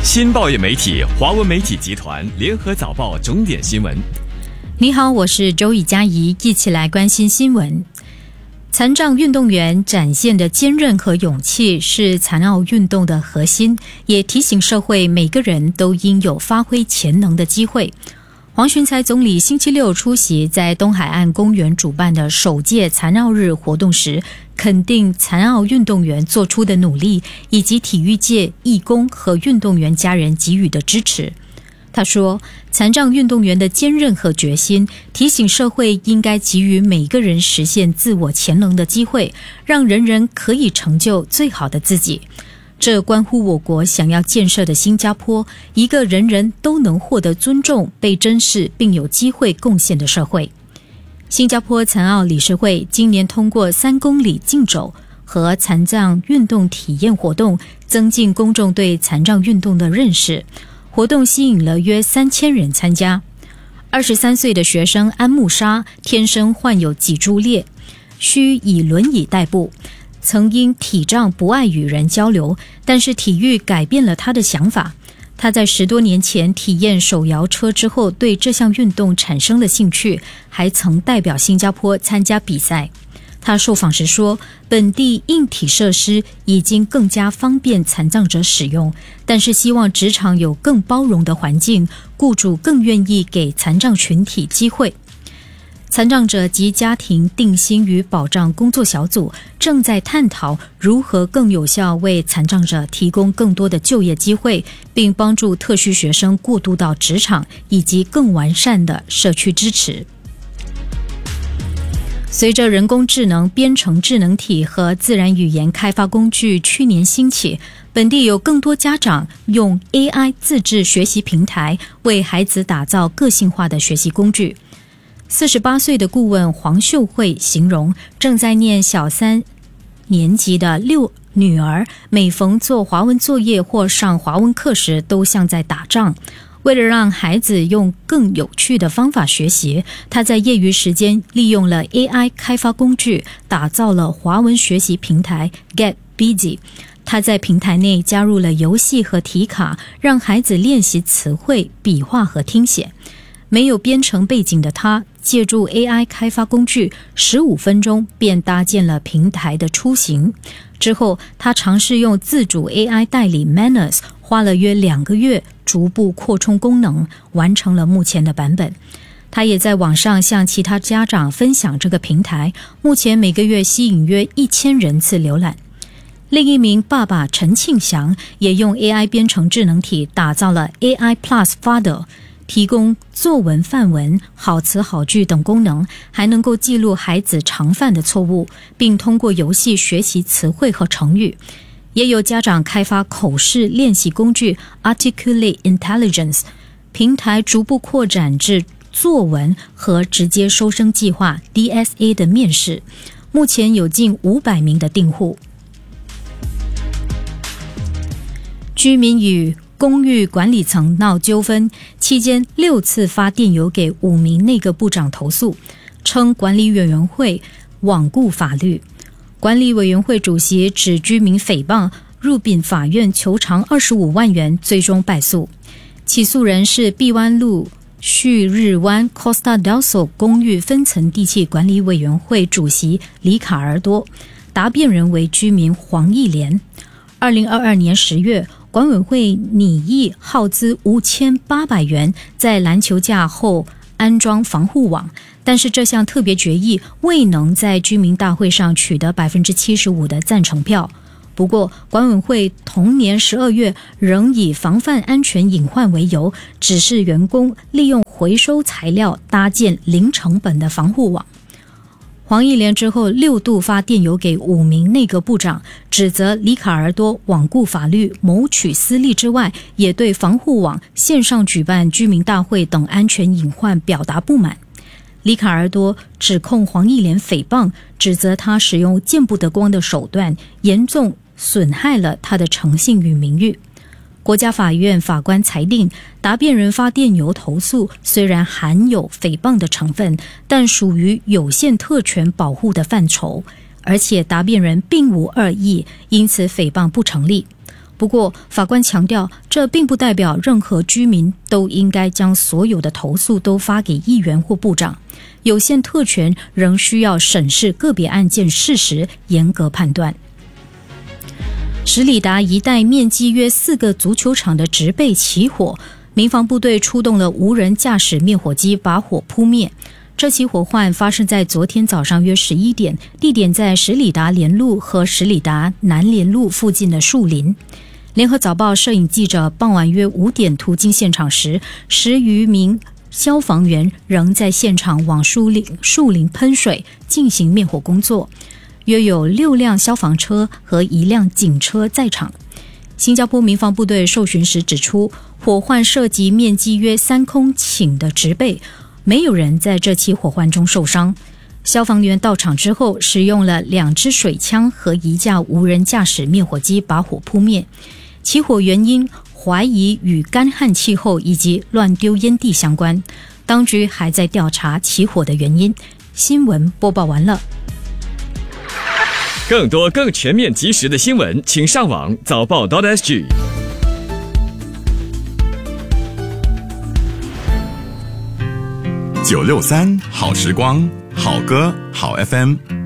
新报业媒体华文媒体集团联合早报重点新闻。 你好，我是周以佳怡，一起来关心新闻。残障运动员展现的坚韧和勇气是残奥运动的核心，也提醒社会每个人都应有发挥潜能的机会。黄循财总理星期六出席在东海岸公园主办的首届残奥日活动时，肯定残奥运动员做出的努力，以及体育界义工和运动员家人给予的支持。他说，残障运动员的坚韧和决心提醒社会应该给予每个人实现自我潜能的机会，让人人可以成就最好的自己。这关乎我国想要建设的新加坡，一个人人都能获得尊重、被珍视并有机会贡献的社会。新加坡残奥理事会今年通过3公里竞走和残障运动体验活动，增进公众对残障运动的认识。活动吸引了约3000人参加。23岁的学生安慕莎天生患有脊柱裂，需以轮椅代步。曾因体障不爱与人交流，但是体育改变了他的想法。他在10多年前体验手摇车之后，对这项运动产生了兴趣，还曾代表新加坡参加比赛。他受访时说，本地硬体设施已经更加方便残障者使用，但是希望职场有更包容的环境，雇主更愿意给残障群体机会。残障者及家庭定薪与保障工作小组正在探讨如何更有效为残障者提供更多的就业机会，并帮助特需学生过渡到职场，以及更完善的社区支持。随着人工智能、编程智能体和自然语言开发工具去年兴起，本地有更多家长用 AI 自制学习平台为孩子打造个性化的学习工具。48岁的顾问黄秀慧形容，正在念小3年级的女儿，每逢做华文作业或上华文课时，都像在打仗。为了让孩子用更有趣的方法学习，他在业余时间利用了 AI 开发工具，打造了华文学习平台 Get Busy。他在平台内加入了游戏和题卡，让孩子练习词汇、笔画和听写。没有编程背景的他，借助 AI 开发工具，15分钟便搭建了平台的雏形。之后，他尝试用自主 AI 代理 Manners， 花了约2个月，逐步扩充功能，完成了目前的版本。他也在网上向其他家长分享这个平台，目前每个月吸引约1000人次浏览。另一名爸爸陈庆祥也用 AI 编程智能体打造了 AI Plus Father，提供作文范文、好词好句等功能，还能够记录孩子常犯的错误，并通过游戏学习词汇和成语。也有家长开发口试练习工具 Articulate Intelligence， 平台逐步扩展至作文和直接收生计划 DSA 的面试，目前有近500名的订户。居民与公寓管理层闹纠纷期间，6次发电邮给5名内阁部长投诉，称管理委员会罔顾法律。管理委员会主席指居民诽谤，入禀法院求偿25万元，最终败诉。起诉人是碧湾路旭日湾 Costa del Sol 公寓分层地契管理委员会主席里卡尔多，答辩人为居民黄义莲。2022年10月，管委会拟议耗资5800元在篮球架后安装防护网，但是这项特别决议未能在居民大会上取得75%的赞成票。不过，管委会同年12月仍以防范安全隐患为由，指示员工利用回收材料搭建零成本的防护网。黄义莲之后6度发电邮给5名内阁部长，指责里卡尔多罔顾法律、谋取私利之外，也对防护网、线上举办居民大会等安全隐患表达不满。里卡尔多指控黄义莲诽谤，指责他使用见不得光的手段，严重损害了他的诚信与名誉。国家法院法官裁定，答辩人发电邮投诉虽然含有诽谤的成分，但属于有限特权保护的范畴，而且答辩人并无恶意，因此诽谤不成立。 不过，法官强调，这并不代表任何居民都应该将所有的投诉都发给议员或部长。有限特权仍需要审视个别案件事实，严格判断。十里达一带面积约4个足球场的植被起火，民防部队出动了无人驾驶灭火机把火扑灭。这起火患发生在昨天早上约11点，地点在十里达连路和十里达南连路附近的树林。联合早报摄影记者傍晚约5点途经现场时，10余名消防员仍在现场往树林喷水进行灭火工作，约有6辆消防车和1辆警车在场。新加坡民防部队受询时指出，火患涉及面积约3公顷的植被，没有人在这起火患中受伤。消防员到场之后，使用了2支水枪和1架无人驾驶灭火机把火扑灭。起火原因怀疑与干旱气候以及乱丢烟蒂相关，当局还在调查起火的原因。新闻播报完了。 更多更全面及时的新闻，请上网早报 .sg。 963好时光，好歌好 FM。